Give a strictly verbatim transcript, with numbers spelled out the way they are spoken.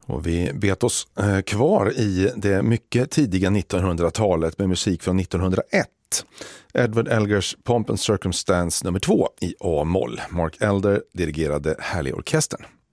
Och vi bet oss eh, kvar i det mycket tidiga nittonhundratalet med musik från nittonhundraett. Edward Elgars Pomp and Circumstance nummer två i A-moll. Mark Elder dirigerade Halley-orkestern.